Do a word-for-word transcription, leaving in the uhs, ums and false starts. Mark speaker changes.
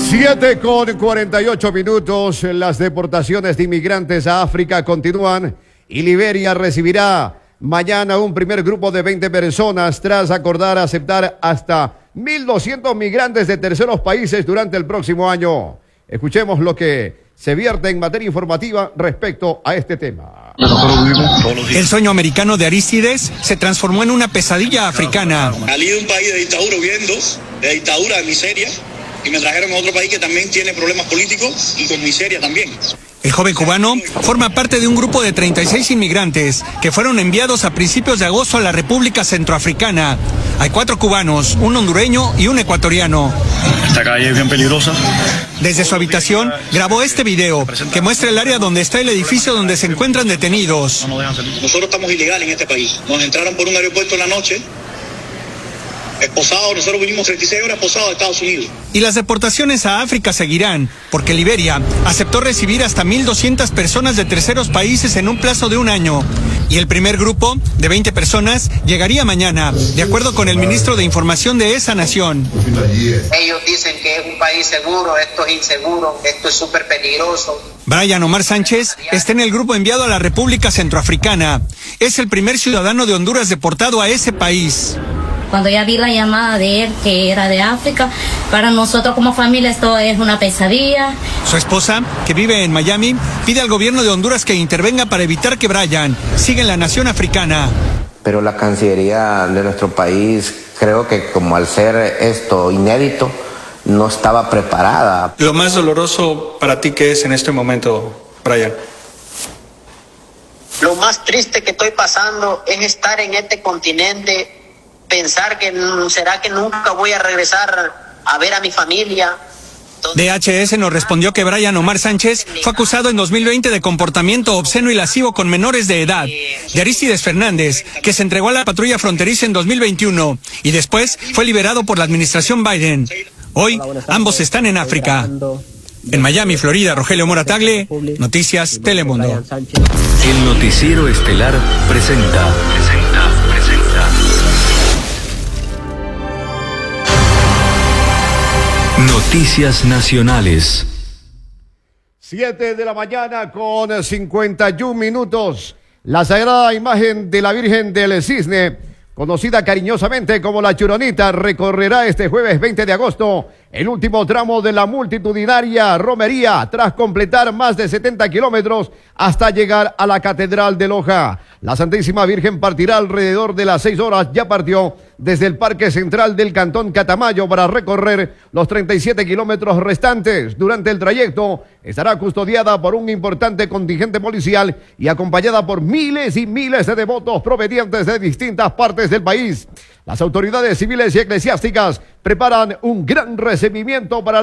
Speaker 1: siete con cuarenta y ocho minutos, las deportaciones de inmigrantes a África continúan y Liberia recibirá mañana un primer grupo de veinte personas tras acordar aceptar hasta mil doscientos migrantes de terceros países durante el próximo año. Escuchemos lo que se vierte en materia informativa respecto a este tema.
Speaker 2: El sueño americano de Arístides se transformó en una pesadilla africana.
Speaker 3: Salí de un país de dictadura huyendo, de dictadura, de miseria, y me trajeron a otro país que también tiene problemas políticos y con miseria también.
Speaker 2: El joven cubano forma parte de un grupo de treinta y seis inmigrantes que fueron enviados a principios de agosto a la República Centroafricana. Hay cuatro cubanos, un hondureño y un ecuatoriano.
Speaker 4: Esta calle es bien peligrosa.
Speaker 2: Desde su habitación grabó este video que muestra el área donde está el edificio donde se encuentran detenidos.
Speaker 3: Nosotros estamos ilegales en este país. Nos entraron por un aeropuerto en la noche. Esposados, nosotros vinimos treinta y seis horas esposados a Estados Unidos.
Speaker 2: Y las deportaciones a África seguirán, porque Liberia aceptó recibir hasta mil doscientas personas de terceros países en un plazo de un año. Y el primer grupo, de veinte personas, llegaría mañana, de acuerdo con el ministro de Información de esa nación.
Speaker 5: Ellos dicen que es un país seguro, esto es inseguro, esto es súper peligroso.
Speaker 2: Brian Omar Sánchez está en el grupo enviado a la República Centroafricana. Es el primer ciudadano de Honduras deportado a ese país.
Speaker 6: Cuando ya vi la llamada de él, que era de África, para nosotros como familia esto es una pesadilla.
Speaker 2: Su esposa, que vive en Miami, pide al gobierno de Honduras que intervenga para evitar que Brian siga en la nación africana.
Speaker 7: Pero la Cancillería de nuestro país, creo que como al ser esto inédito, no estaba preparada.
Speaker 8: Lo más doloroso para ti, ¿qué es en este momento, Brian?
Speaker 5: Lo más triste que estoy pasando es estar en este continente, pensar que será que nunca voy a regresar a ver a mi familia.
Speaker 2: D H S nos respondió que Brian Omar Sánchez fue acusado en dos mil veinte de comportamiento obsceno y lascivo con menores de edad. De Arístides Fernández, que se entregó a la patrulla fronteriza en dos mil veintiuno y después fue liberado por la administración Biden. Hoy ambos están en África. En Miami, Florida, Rogelio Mora Tagle, Noticias Telemundo.
Speaker 9: El noticiero estelar presenta. Presenta, presenta. Noticias nacionales.
Speaker 1: Siete de la mañana con cincuenta y un minutos. La sagrada imagen de la Virgen del Cisne, conocida cariñosamente como la Churonita, recorrerá este jueves veinte de agosto el último tramo de la multitudinaria romería tras completar más de setenta kilómetros hasta llegar a la Catedral de Loja. La Santísima Virgen partirá alrededor de las seis horas, ya partió desde el Parque Central del Cantón Catamayo para recorrer los treinta y siete kilómetros restantes. Durante el trayecto estará custodiada por un importante contingente policial y acompañada por miles y miles de devotos provenientes de distintas partes del país. Las autoridades civiles y eclesiásticas preparan un gran recibimiento para